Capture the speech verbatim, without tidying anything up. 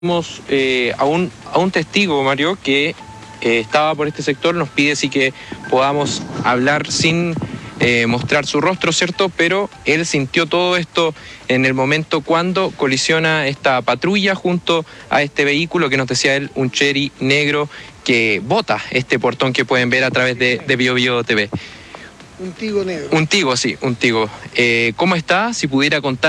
Tenemos eh, a, un, a un testigo, Mario, que eh, estaba por este sector, nos pide sí que podamos hablar sin eh, mostrar su rostro, ¿cierto? Pero él sintió todo esto en el momento cuando colisiona esta patrulla junto a este vehículo que nos decía él, un Chery negro que bota este portón que pueden ver a través de, de Bio Bio T V. Un Tigo negro. Un Tigo, sí, un Tigo. Eh, ¿Cómo está? Si pudiera contar.